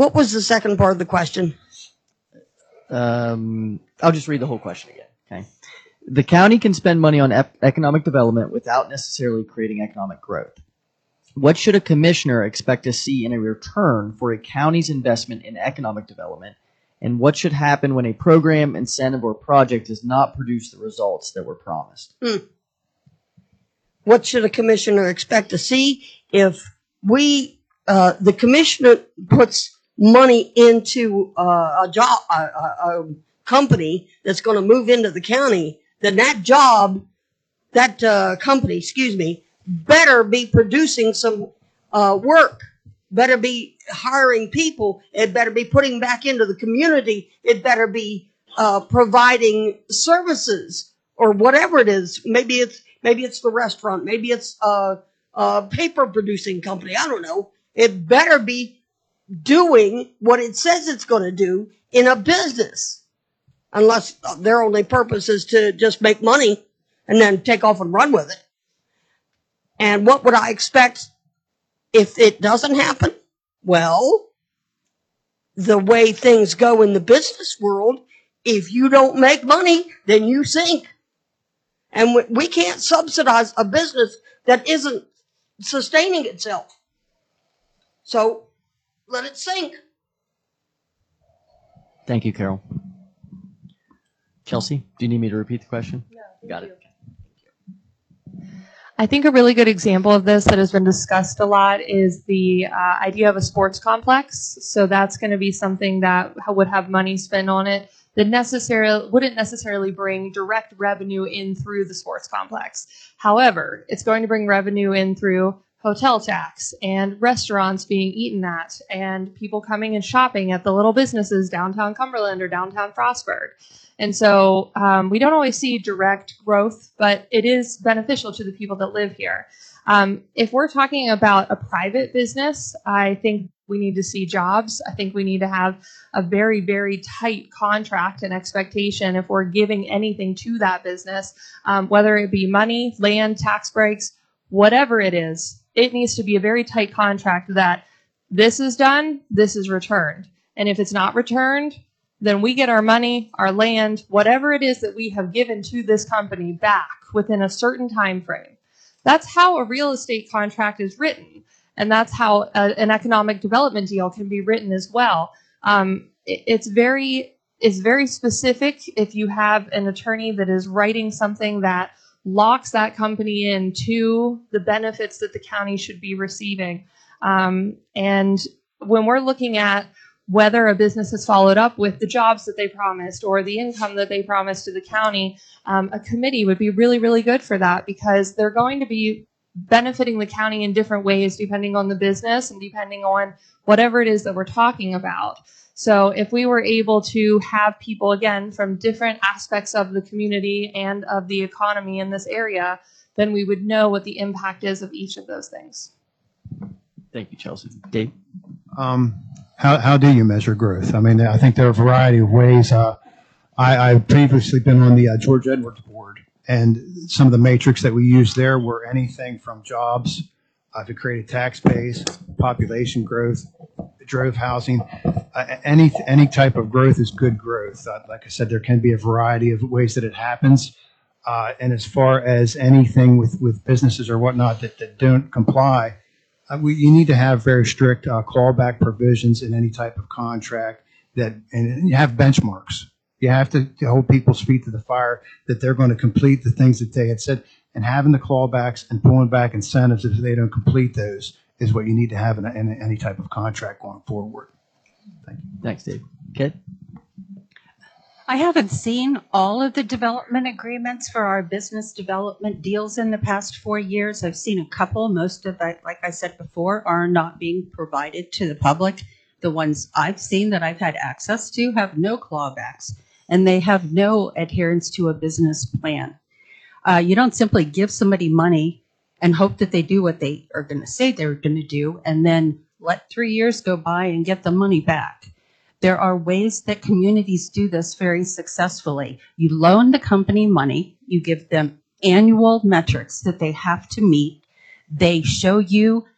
What was the second part of the question? I'll just read the whole question again. Okay. The county can spend money on economic development without necessarily creating economic growth. What should a commissioner expect to see in a return for a county's investment in economic development? And what should happen when a program, incentive, or project does not produce the results that were promised? What should a commissioner expect to see if the commissioner puts money into a company that's going to move into the county? Then that company, better be producing some work, better be hiring people, it better be putting back into the community, it better be providing services or whatever it is. Maybe it's the restaurant, maybe it's a paper producing company, I don't know. It better be doing what it says it's going to do in a business, unless their only purpose is to just make money and then take off and run with it. And what would I expect if it doesn't happen? Well, the way things go in the business world, if you don't make money, then you sink. And we can't subsidize a business that isn't sustaining itself. So let it sink. Thank you, Carol. Chelsea, do you need me to repeat the question? No. Got it. I think a really good example of this that has been discussed a lot is the idea of a sports complex. So that's going to be something that would have money spent on it that wouldn't necessarily bring direct revenue in through the sports complex. However, it's going to bring revenue in through hotel tax and restaurants being eaten at and people coming and shopping at the little businesses downtown Cumberland or downtown Frostburg. And so we don't always see direct growth, but it is beneficial to the people that live here. If we're talking about a private business, I think we need to see jobs. I think we need to have a very, very tight contract and expectation if we're giving anything to that business, whether it be money, land, tax breaks, whatever it is. It needs to be a very tight contract that this is done, this is returned. And if it's not returned, then we get our money, our land, whatever it is that we have given to this company back within a certain time frame. That's how a real estate contract is written. And that's how an economic development deal can be written as well. It's very specific. If you have an attorney that is writing something that locks that company into the benefits that the county should be receiving. And when we're looking at whether a business has followed up with the jobs that they promised or the income that they promised to the county, a committee would be really, really good for that because they're going to be benefiting the county in different ways depending on the business and depending on whatever it is that we're talking about. So if we were able to have people, again, from different aspects of the community and of the economy in this area, then we would know what the impact is of each of those things. Thank you, Chelsea. Dave? How do you measure growth? I mean, I think there are a variety of ways. I've previously been on the George Edwards board, and some of the metrics that we used there were anything from jobs to create a tax base, population growth, drove housing. Any type of growth is good growth. Like I said, there can be a variety of ways that it happens. And as far as anything with businesses or whatnot that don't comply, you need to have very strict clawback provisions in any type of contract and you have benchmarks. You have to hold people's feet to the fire that they're going to complete the things that they had said, and having the clawbacks and pulling back incentives if they don't complete those is what you need to have in any type of contract going forward. Thank you. Thanks, Dave. Kit? I haven't seen all of the development agreements for our business development deals in the past 4 years. I've seen a couple. Most of that, like I said before, are not being provided to the public. The ones I've seen that I've had access to have no clawbacks, and they have no adherence to a business plan. You don't simply give somebody money and hope that they do what they are going to say they're going to do, and then let 3 years go by and get the money back. There are ways that communities do this very successfully. You loan the company money, you give them annual metrics that they have to meet. They show you